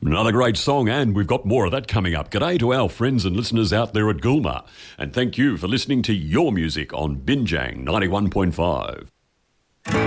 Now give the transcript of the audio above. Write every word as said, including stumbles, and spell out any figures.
Another great song, and we've got more of that coming up. G'day to our friends and listeners out there at Gulma, and thank you for listening to your music on Binjang ninety-one point five.